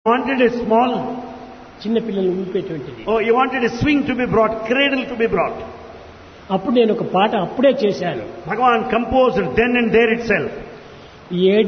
wanted a small, చిన్న పిల్లల్ని ఊపేటువంటిది. oh, he wanted a swing to be brought, cradle to be brought. అప్పుడు నేను ఒక పాట అప్పుడే చేశాను. Bhagavan composed then and there itself. A